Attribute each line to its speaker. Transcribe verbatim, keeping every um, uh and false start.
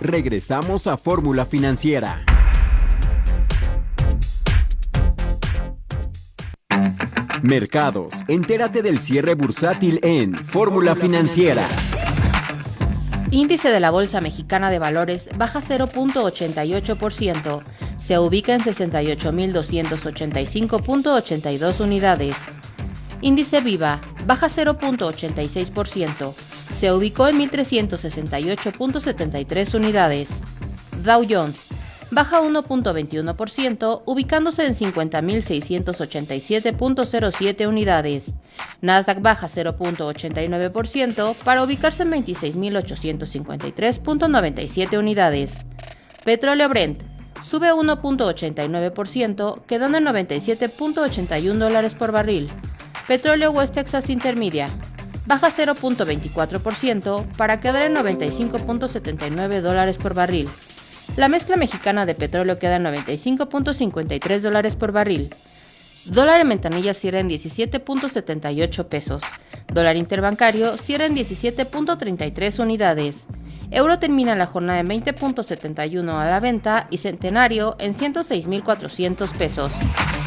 Speaker 1: Regresamos a Fórmula Financiera. Mercados. Entérate del cierre bursátil en Fórmula Financiera.
Speaker 2: Índice de la Bolsa Mexicana de Valores baja cero punto ochenta y ocho por ciento. Se ubica en sesenta y ocho mil doscientos ochenta y cinco punto ochenta y dos unidades. Índice Viva baja cero punto ochenta y seis por ciento. Se ubicó en mil trescientos sesenta y ocho punto setenta y tres unidades. Dow Jones baja uno punto veintiuno por ciento, ubicándose en cincuenta mil seiscientos ochenta y siete punto cero siete unidades. Nasdaq baja cero punto ochenta y nueve por ciento para ubicarse en veintiséis mil ochocientos cincuenta y tres punto noventa y siete unidades. Petróleo Brent sube uno punto ochenta y nueve por ciento, quedando en noventa y siete punto ochenta y uno dólares por barril. Petróleo West Texas Intermedia baja cero punto veinticuatro por ciento para quedar en noventa y cinco punto setenta y nueve dólares por barril. La mezcla mexicana de petróleo queda en noventa y cinco punto cincuenta y tres dólares por barril. Dólar en ventanilla cierra en diecisiete punto setenta y ocho pesos. Dólar interbancario cierra en diecisiete punto treinta y tres unidades. Euro termina la jornada en veinte punto setenta y uno a la venta y centenario en ciento seis mil cuatrocientos pesos.